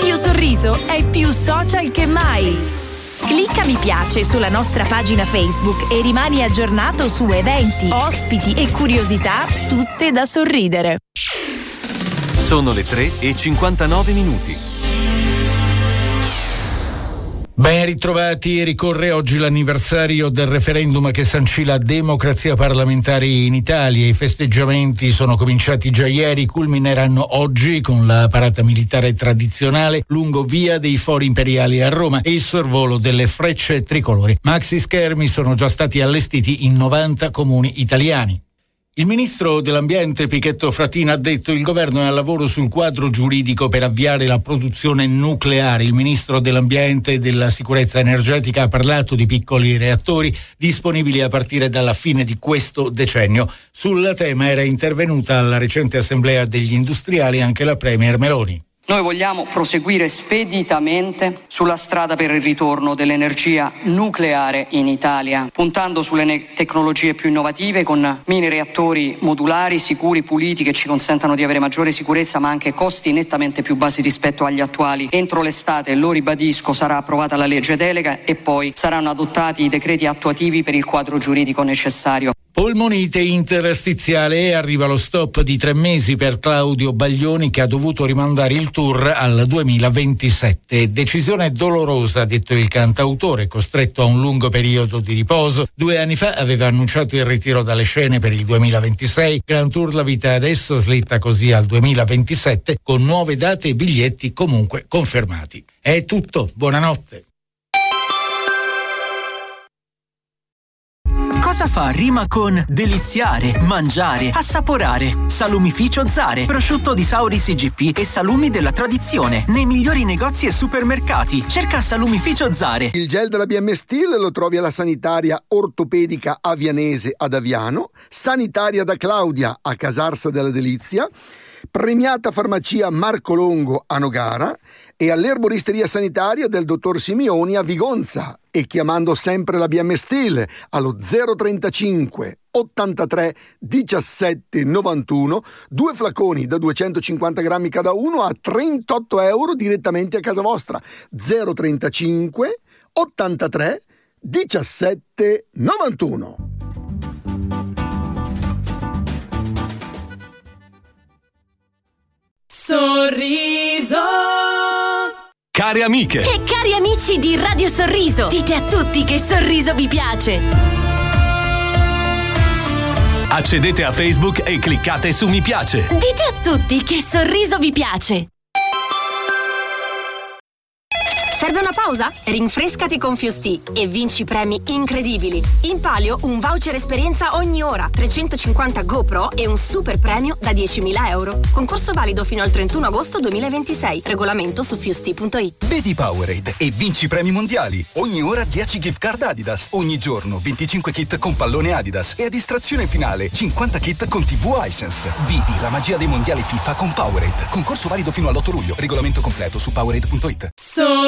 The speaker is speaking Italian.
Radio Sorriso è più social che mai. Clicca mi piace sulla nostra pagina Facebook e rimani aggiornato su eventi, ospiti e curiosità, tutte da sorridere. Sono le 3:59. Ben ritrovati, ricorre oggi l'anniversario del referendum che sancì la democrazia parlamentare in Italia. I festeggiamenti sono cominciati già ieri, culmineranno oggi con la parata militare tradizionale lungo Via dei Fori Imperiali a Roma e il sorvolo delle frecce tricolori. Maxi schermi sono già stati allestiti in 90 comuni italiani. Il ministro dell'Ambiente Pichetto Fratin ha detto: il governo è al lavoro sul quadro giuridico per avviare la produzione nucleare. Il ministro dell'Ambiente e della Sicurezza Energetica ha parlato di piccoli reattori disponibili a partire dalla fine di questo decennio. Sul tema era intervenuta alla recente assemblea degli industriali anche la premier Meloni. Noi vogliamo proseguire speditamente sulla strada per il ritorno dell'energia nucleare in Italia, puntando sulle tecnologie più innovative con mini reattori modulari, sicuri, puliti, che ci consentano di avere maggiore sicurezza ma anche costi nettamente più bassi rispetto agli attuali. Entro l'estate, lo ribadisco, sarà approvata la legge delega e poi saranno adottati i decreti attuativi per il quadro giuridico necessario. Polmonite interstiziale e arriva lo stop di 3 mesi per Claudio Baglioni, che ha dovuto rimandare il tour al 2027. Decisione dolorosa, ha detto il cantautore, costretto a un lungo periodo di riposo. 2 anni fa aveva annunciato il ritiro dalle scene per il 2026. Grand Tour La Vita adesso slitta così al 2027 con nuove date e biglietti comunque confermati. È tutto, buonanotte. Cosa fa rima con deliziare, mangiare, assaporare? Salumificio Zare, prosciutto di Sauris IGP e salumi della tradizione nei migliori negozi e supermercati. Cerca Salumificio Zare. Il gel della BM Steel lo trovi alla Sanitaria Ortopedica Avianese ad Aviano, Sanitaria da Claudia a Casarsa della Delizia, Premiata Farmacia Marco Longo a Nogara e all'erboristeria sanitaria del dottor Simioni a Vigonza, e chiamando sempre la BM Steel allo 035 83 17 91 2 flaconi da 250 grammi cada uno a €38 direttamente a casa vostra. 035 83 17 91. Sorriso. Care amiche E cari amici di Radio Sorriso, dite a tutti che Sorriso vi piace. accedete a Facebook e cliccate su mi piace. Dite a tutti che Sorriso vi piace. Serve una pausa? Rinfrescati con Fusti e vinci premi incredibili. In palio un voucher esperienza ogni ora, 350 GoPro e un super premio da €10.000. Concorso valido fino al 31 agosto 2026. Regolamento su fusti.it. Vedi Powerade e vinci premi mondiali. Ogni ora 10 gift card Adidas. Ogni giorno 25 kit con pallone Adidas. E a distrazione finale 50 kit con TV Hisense. Vivi la magia dei mondiali FIFA con Powerade. Concorso valido fino all'8 luglio. Regolamento completo su Powerade.it.